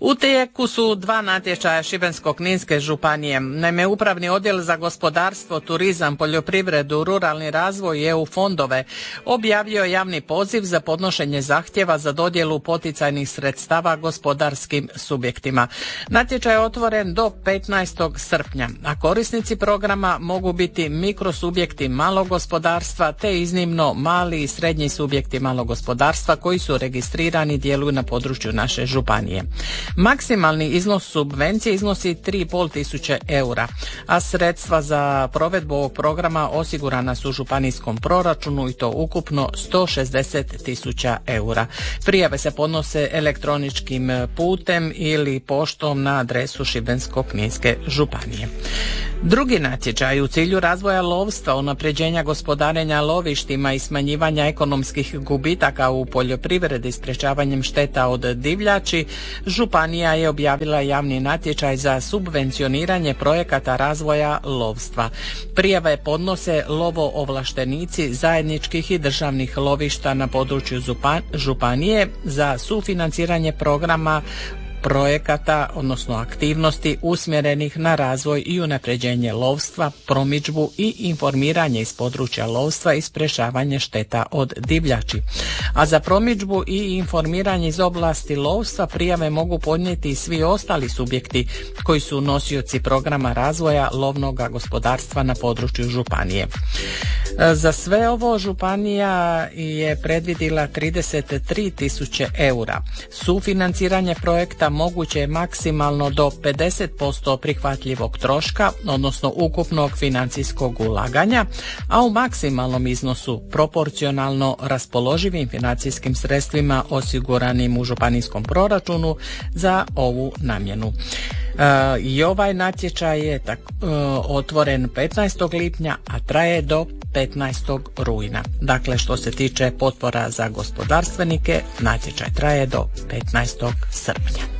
U tijeku su dva natječaja Šibensko-kninske županije. Naime, Upravni odjel za gospodarstvo, turizam, poljoprivredu, ruralni razvoj i EU fondove objavio javni poziv za podnošenje zahtjeva za dodjelu poticajnih sredstava gospodarskim subjektima. Natječaj je otvoren do 15. srpnja, a korisnici programa mogu biti mikrosubjekti malog gospodarstva te iznimno mali i srednji subjekti malog gospodarstva koji su registrirani i djeluju na području naše županije. Maksimalni iznos subvencije iznosi 3.500 eura, a sredstva za provedbu ovog programa osigurana su u županijskom proračunu i to ukupno 160.000 eura. Prijave se podnose elektroničkim putem ili poštom na adresu Šibensko-kninske županije. Drugi natječaj u cilju razvoja lovstva, unapređenja gospodarenja lovištima i smanjivanja ekonomskih gubitaka u poljoprivredi sprječavanjem šteta od divljači, županija je objavila javni natječaj za subvencioniranje projekata razvoja lovstva. Prijave podnose lovo ovlaštenici zajedničkih i državnih lovišta na području županije za sufinanciranje programa projekata, odnosno aktivnosti usmjerenih na razvoj i unapređenje lovstva, promidžbu i informiranje iz područja lovstva i sprječavanje šteta od divljači. A za promidžbu i informiranje iz oblasti lovstva prijave mogu podnijeti i svi ostali subjekti koji su nosioci programa razvoja lovnog gospodarstva na području županije. Za sve ovo županija je predvidila 33.000 eura. Sufinanciranje projekta moguće je maksimalno do 50% prihvatljivog troška, odnosno ukupnog financijskog ulaganja, a u maksimalnom iznosu proporcionalno raspoloživim financijskim sredstvima osiguranim u županijskom proračunu za ovu namjenu. I ovaj natječaj je otvoren 15. lipnja, a traje do 15. rujna. Dakle, što se tiče potpora za gospodarstvenike, natječaj traje do 15. srpnja.